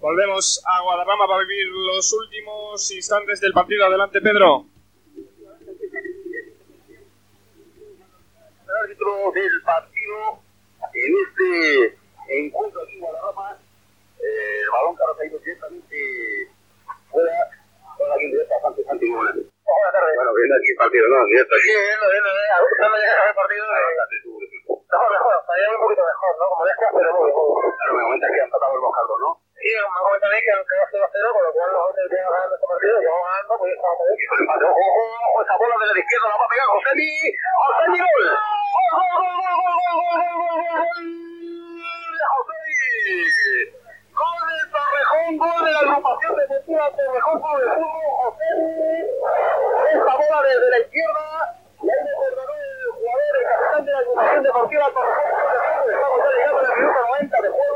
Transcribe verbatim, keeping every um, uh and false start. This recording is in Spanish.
Volvemos a Guadarrama para vivir los últimos instantes del partido. Adelante, Pedro. El árbitro del partido en este encuentro aquí en Guadarrama, eh, el balón que ha caído directamente fuera. Hola, aquí en directo, bastante, bastante buena. Buenas tardes. Bueno, viendo aquí el partido, ¿no? Directo aquí. Sí, viendo, viendo, viendo. A gusto no llega el partido. Mejor, mejor, estaría un poquito mejor, ¿no? Como decías, pero muy bien. Claro, me comentas que han tratado el Bojardo, ¿no? Sí, me comentan ahí que aunque va cero a cero, con lo cual nosotros tenemos ganando este partido, y vamos ganando, pues estamos muy bien. Empate, ojo, ojo, ojo, esa bola de la izquierda la va a pegar Josemi. ¡Josemi, gol! ¡Gol, gol, gol, gol, gol, gol, gol, gol, gol, gol! ¡Josemi! Gol de Torrejón, gol de la agrupación deportiva Torrejón Club de Fútbol, Josemi. Esa bola desde la izquierda, y ahí me perdonó el jugador, el capitán de la agrupación deportiva Torrejón Club de Fútbol. Estamos ya llegando al minuto noventa de juego.